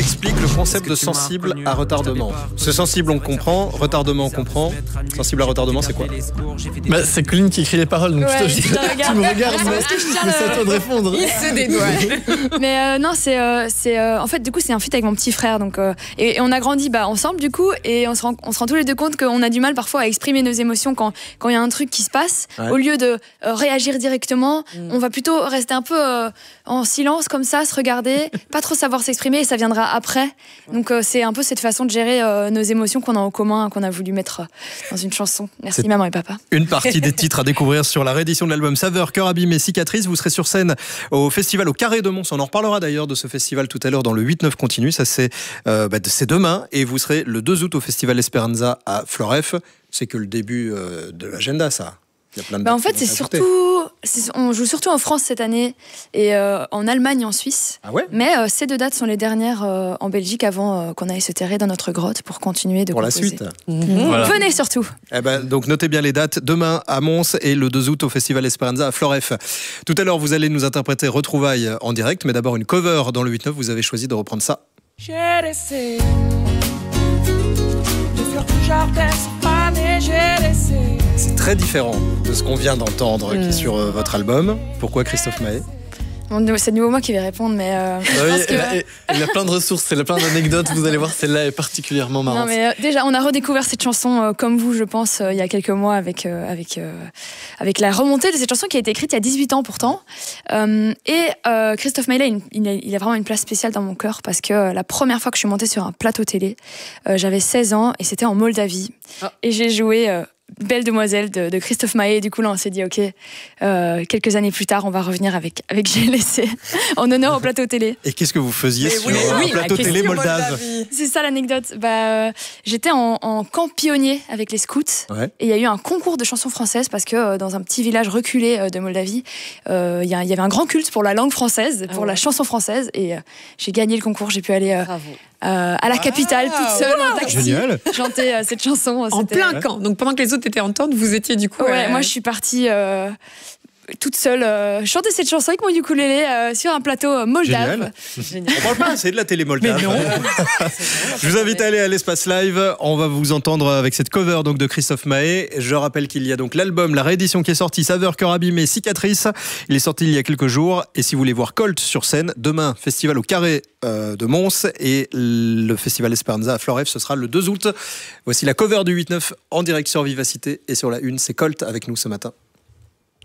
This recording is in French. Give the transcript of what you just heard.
explique le concept de sensible à retardement. C'est sensible, on comprend. Retardement, on comprend. Sensible à retardement, c'est quoi? C'est Colline qui écrit les paroles, donc Ouais, tu me regardes, mais c'est à toi de répondre. Il se dédouane. Mais non, c'est en fait, du coup, c'est un feat avec mon petit frère. Donc, et on a grandi ensemble, du coup, et on se rend tous les deux compte qu'on a du mal parfois à exprimer nos émotions quand il y a un truc qui se passe. Ouais. Au lieu de réagir directement, on va plutôt rester un peu en silence, comme ça, se regarder, pas trop savoir s'exprimer, et ça viendra après. Donc, c'est un peu cette façon de gérer nos émotions qu'on a en commun, qu'on a voulu mettre dans une chanson. Merci maman et papa. Une partie des titres à découvrir sur la réédition de l'album Saveur, Cœur abîmé, cicatrice. Vous serez sur scène au festival au Carré de Mons. On en reparlera d'ailleurs de ce festival tout à l'heure dans le 8-9 continu. Ça c'est demain, et vous serez le 2 août au festival Esperanza à Floref. C'est que le début de l'agenda, ça. Il y a plein de en fait, on joue surtout en France cette année et en Allemagne et en Suisse. Ah ouais? Mais ces deux dates sont les dernières en Belgique avant qu'on aille se terrer dans notre grotte pour continuer de composer. Pour la suite. Voilà. Venez surtout. Donc notez bien les dates. Demain à Mons et le 2 août au festival Esperanza à Floref. Tout à l'heure, vous allez nous interpréter Retrouvailles en direct, mais d'abord une cover dans le 8-9. Vous avez choisi de reprendre ça. J'ai laissé de faire tout jardin sans faner, j'ai laissé. C'est très différent de ce qu'on vient d'entendre qui est sur votre album. Pourquoi Christophe Maé? C'est de nouveau moi qui vais répondre, mais il y a plein de ressources, il y a plein d'anecdotes. Vous allez voir, celle-là est particulièrement marrante. Non, mais déjà, on a redécouvert cette chanson comme vous, je pense, il y a quelques mois avec la remontée de cette chanson qui a été écrite il y a 18 ans pourtant. Christophe Maé, il a vraiment une place spéciale dans mon cœur parce que la première fois que je suis montée sur un plateau télé, j'avais 16 ans et c'était en Moldavie. Et j'ai joué Belle demoiselle de Christophe Maé. Du coup, là, on s'est dit, ok, quelques années plus tard, on va revenir avec J'ai laissé en honneur au plateau télé. Et qu'est-ce que vous faisiez sur un plateau télé moldave? C'est ça l'anecdote. J'étais en camp pionnier avec les scouts et il y a eu un concours de chansons françaises parce que dans un petit village reculé de Moldavie, il y avait un grand culte pour la langue française, pour la chanson française, et j'ai gagné le concours. J'ai pu aller à la capitale toute seule en taxi, chanter cette chanson. En plein camp. Donc pendant que les autres étaient en tente, vous étiez du coup... moi je suis partie toute seule chanter cette chanson avec mon ukulélé sur un plateau moldave. Génial. On parle pas assez de la télé moldave. Je vous invite à aller à l'Espace Live. On va vous entendre avec cette cover donc de Christophe Maé. Je rappelle qu'il y a donc l'album, la réédition qui est sortie, Saveur, Cœur abîmé, cicatrice. Il est sorti il y a quelques jours. Et si vous voulez voir Colt sur scène, demain, festival au Carré de Mons, et le festival Esperanza à Floref, ce sera le 2 août. Voici la cover du 8-9 en direct sur Vivacité, et sur la une, c'est Colt avec nous ce matin.